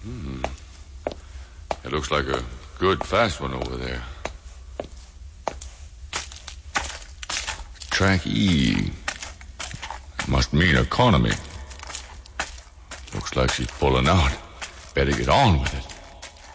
It looks like a good, fast one over there. Track E. Must mean economy. Looks like she's pulling out. Better get on with it.